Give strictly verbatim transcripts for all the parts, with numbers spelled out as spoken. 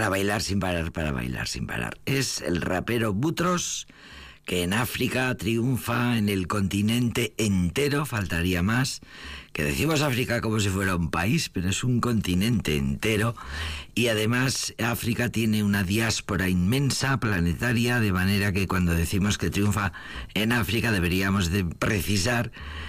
para bailar sin parar, para bailar sin parar. Es el rapero Boutros, que en África triunfa en el continente entero, faltaría más, que decimos África como si fuera un país, pero es un continente entero, y además África tiene una diáspora inmensa, planetaria, de manera que cuando decimos que triunfa en África deberíamos de precisar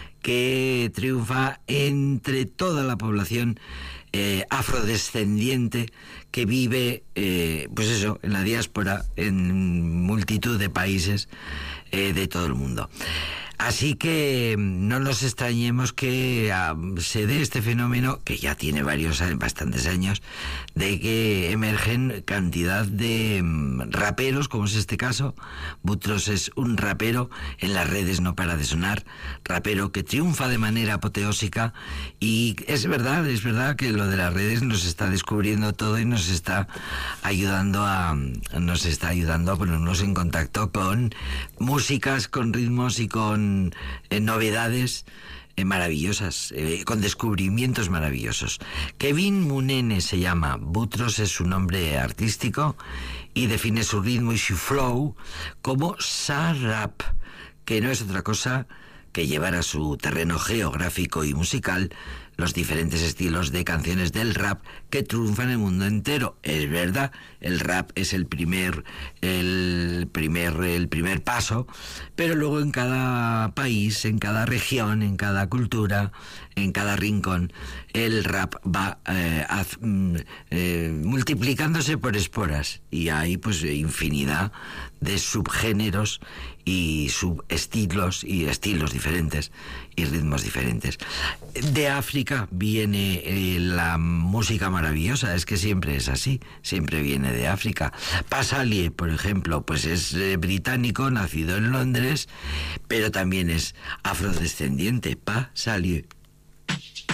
que triunfa entre toda la población eh, afrodescendiente que vive, eh, pues eso, en la diáspora, en multitud de países eh, de todo el mundo. Así que no nos extrañemos que uh, se dé este fenómeno, que ya tiene varios, bastantes años, de que emergen cantidad de um, raperos, como es este caso. Boutros es un rapero, en las redes no para de sonar, rapero que triunfa de manera apoteósica, y es verdad, es verdad que lo de las redes nos está descubriendo todo y nos está ayudando a, nos está ayudando a ponernos en contacto con músicas, con ritmos y con Eh, novedades eh, maravillosas, eh, con descubrimientos maravillosos. Kevin Munene se llama, Boutros es su nombre artístico y define su ritmo y su flow como Sa-Rap, que no es otra cosa que llevar a su terreno geográfico y musical los diferentes estilos de canciones del rap que triunfan en el mundo entero. Es verdad, el rap es el primer, el primer, el primer paso, pero luego en cada país, en cada región, en cada cultura, en cada rincón, el rap va eh, haz, eh, multiplicándose por esporas, y hay pues infinidad de subgéneros y subestilos y estilos diferentes y ritmos diferentes. De África viene eh, la música maravillosa, es que siempre es así, siempre viene de África. Passalie, por ejemplo, pues es eh, británico, nacido en Londres, pero también es afrodescendiente. Passalie,